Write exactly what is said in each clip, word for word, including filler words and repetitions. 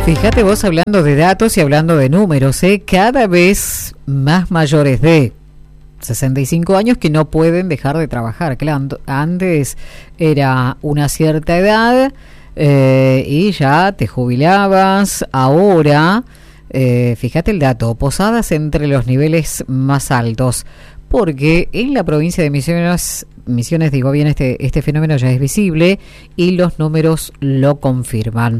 Fíjate vos, hablando de datos y hablando de números, ¿eh? Cada vez más mayores de sesenta y cinco años que no pueden dejar de trabajar. Claro, antes era una cierta edad eh, y ya te jubilabas. Ahora, eh, fíjate el dato, Posadas entre los niveles más altos, porque en la provincia de Misiones, Misiones digo bien, este, este fenómeno ya es visible y los números lo confirman.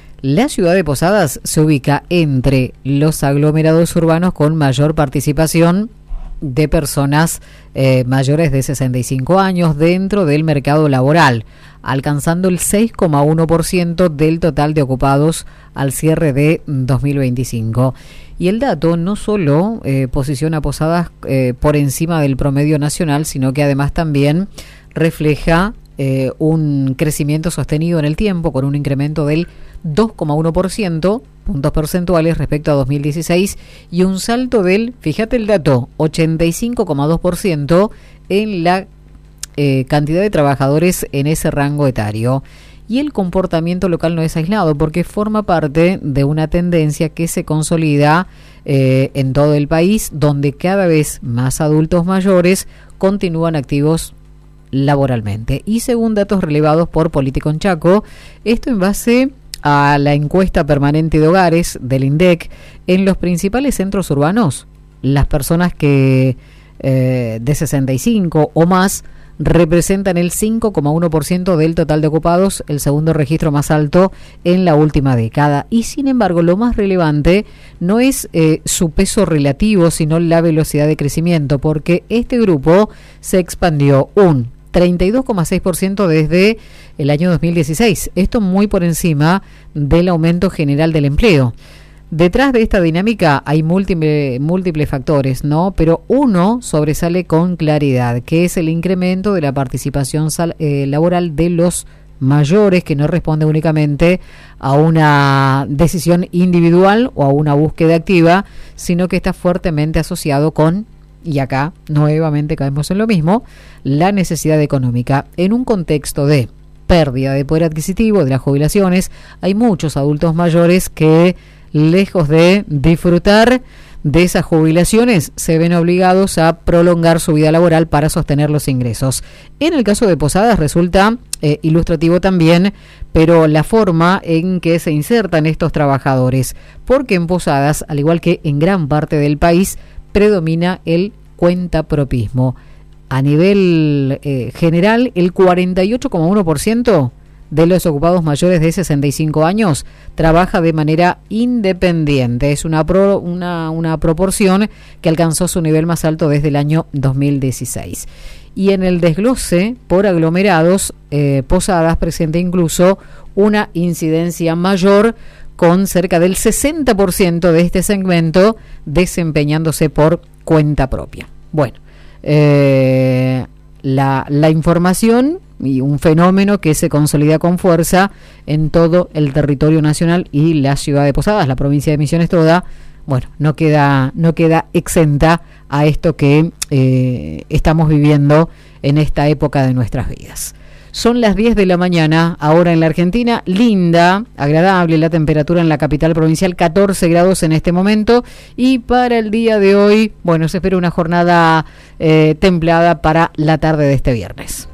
La ciudad de Posadas se ubica entre los aglomerados urbanos con mayor participación de personas eh, mayores de sesenta y cinco años dentro del mercado laboral, alcanzando el seis coma uno por ciento del total de ocupados al cierre de dos mil veinticinco. Y el dato no solo eh, posiciona a Posadas eh, por encima del promedio nacional, sino que además también refleja eh, un crecimiento sostenido en el tiempo con un incremento del dos coma uno por ciento, puntos porcentuales respecto a dos mil dieciséis, y un salto del, fíjate el dato, ochenta y cinco coma dos por ciento en la eh, cantidad de trabajadores en ese rango etario. Y el comportamiento local no es aislado porque forma parte de una tendencia que se consolida eh, en todo el país, donde cada vez más adultos mayores continúan activos laboralmente. Y según datos relevados por Politicon Chaco, esto en base a la encuesta permanente de hogares del INDEC, en los principales centros urbanos, las personas que eh, de sesenta y cinco o más representan el cinco coma uno por ciento del total de ocupados, el segundo registro más alto en la última década. Y sin embargo, lo más relevante no es eh, su peso relativo, sino la velocidad de crecimiento, porque este grupo se expandió un treinta y dos coma seis por ciento desde el año dos mil dieciséis. Esto muy por encima del aumento general del empleo. Detrás de esta dinámica hay múltiples múltiples factores, ¿no? Pero uno sobresale con claridad, que es el incremento de la participación sal, eh, laboral de los mayores, que no responde únicamente a una decisión individual o a una búsqueda activa, sino que está fuertemente asociado con, y acá nuevamente caemos en lo mismo, la necesidad económica. En un contexto de pérdida de poder adquisitivo de las jubilaciones, hay muchos adultos mayores que, lejos de disfrutar de esas jubilaciones, se ven obligados a prolongar su vida laboral para sostener los ingresos. En el caso de Posadas resulta eh, ilustrativo también, pero la forma en que se insertan estos trabajadores, porque en Posadas, al igual que en gran parte del país, predomina el cuentapropismo. A nivel eh, general, el cuarenta y ocho coma uno por ciento de los ocupados mayores de sesenta y cinco años trabaja de manera independiente. Es una, pro, una, una proporción que alcanzó su nivel más alto desde el año dos mil dieciséis. Y en el desglose por aglomerados, eh, Posadas presenta incluso una incidencia mayor, con cerca del sesenta por ciento de este segmento desempeñándose por cuenta propia. Bueno, eh, la, la información y un fenómeno que se consolida con fuerza en todo el territorio nacional, y la ciudad de Posadas, la provincia de Misiones toda, bueno, no queda, no queda exenta a esto que eh, estamos viviendo en esta época de nuestras vidas. Son las diez de la mañana, ahora en la Argentina, linda, agradable la temperatura en la capital provincial, catorce grados en este momento, y para el día de hoy, bueno, se espera una jornada eh, templada para la tarde de este viernes.